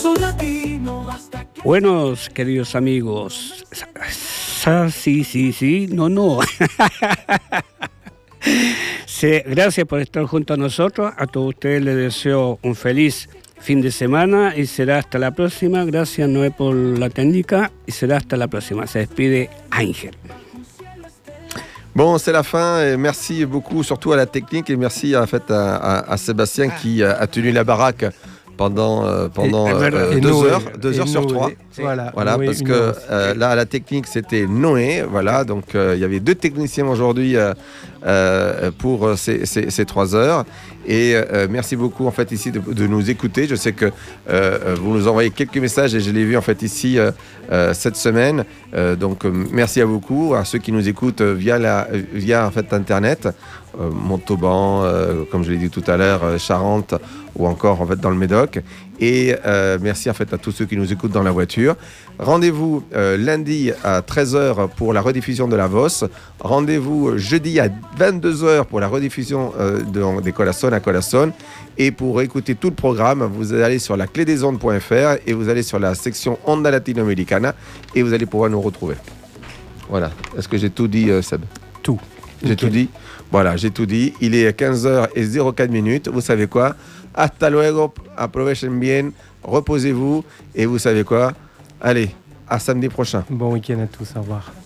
Buenos, queridos amigos. Sí, no. Sí, gracias por estar junto a nosotros. A todos ustedes les deseo un feliz fin de semana y será hasta la próxima. Gracias, Noé, por la técnica y será hasta la próxima. Se despide Ángel. Bon, c'est la fin. Et merci beaucoup, surtout à la technique, et merci en fait à Sébastien qui a tenu la baraque pendant 2 heures sur 3. Voilà, parce que là, à la technique, c'était Noé. Voilà, donc il y avait 2 techniciens aujourd'hui pour ces 3 heures. Et merci beaucoup en fait ici de nous écouter. Je sais que vous nous envoyez quelques messages et je l'ai vu en fait ici cette semaine. Donc merci à beaucoup, à ceux qui nous écoutent via en fait Internet, Montauban, comme je l'ai dit tout à l'heure, Charente ou encore en fait dans le Médoc. Et merci en fait à tous ceux qui nous écoutent dans la voiture. Rendez-vous lundi à 13h pour la rediffusion de la Voss. Rendez-vous jeudi à 22h pour la rediffusion des Corazon à Corazon. Et pour écouter tout le programme, vous allez sur la clédesondes.fr et vous allez sur la section Onda Latinoamericana et vous allez pouvoir nous retrouver. Voilà. Est-ce que j'ai tout dit, Seb ? Tout. J'ai tout dit ? Voilà, j'ai tout dit. Il est 15h04. Vous savez quoi ? Hasta luego, aprovechen bien, reposez-vous et vous savez quoi ? Allez, à samedi prochain. Bon week-end à tous, au revoir.